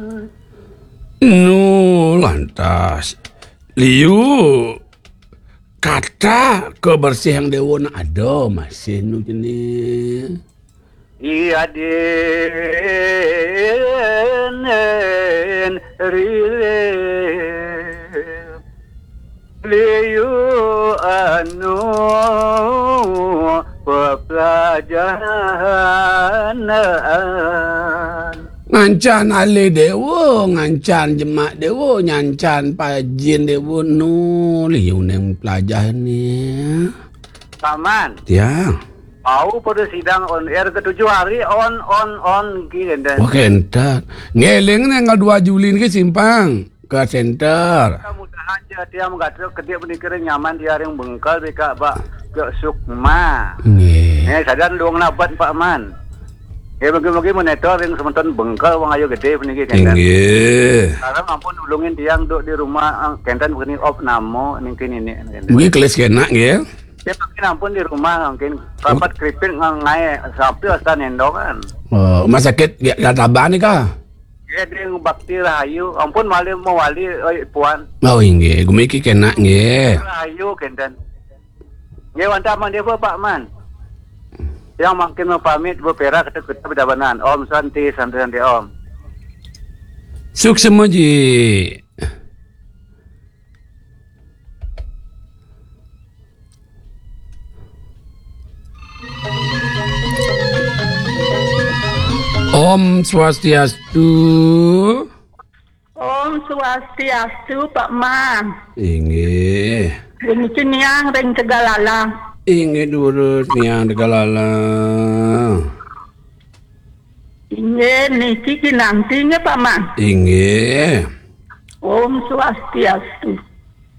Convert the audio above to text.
Nu lantas liu kata kebersihan dewa ada masih nu jenis. Iya den rile liu anu pelajaran Ngancan ali dewa, ngancan jemak dewa, nyancan pajin dewa nu liu neng pelajaran ni. Paman. Ya. Mau pada sidang on air ke-7 hari on gini dan. Wah kentar. Ngeling neng 2 Juli ni simpang ke center. Mudah-mudahan dia mengatakan ketika penikiran nyaman dia yang bengkal beka bak ke Sukma. Sadar luang nabat Pak Man. Bagi-bagi monitor yang sementara bengkal wang ayo gede peniki kentan. Sekarang ampun ulungin tiang duduk di rumah kentan begini op namo mungkin ini. Mungkin kelas kena nggih. Ya mungkin ampun di rumah mungkin rapat keripik ngai sapi asal nendokan. Oh, rumah sakit ya tabah ni kah? Ya dia bakti rahayu. Ampun wali puan. Oh nggih, gumiki kena nggih. Rahayu kentan. Nggih wanta man dia Pak Man. Yang makin mempamit berperak kita berdabanan. Om santi Om. Sukses moji. Om Swastiastu. Om Swastiastu Pak Man. Inggih. Ring Ciniang, ring Tegalalang. Inggih durus niang Tegalalang. Inggih niki kinantinya Pak Man. Inggih. Om Swastiastu.